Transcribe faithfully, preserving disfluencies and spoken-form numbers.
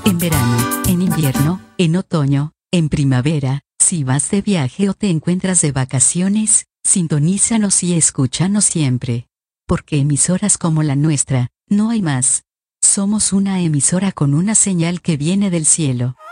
En verano, en invierno, en otoño, en primavera, si vas de viaje o te encuentras de vacaciones, sintonízanos y escúchanos siempre. Porque emisoras como la nuestra, no hay más. Somos una emisora con una señal que viene del cielo.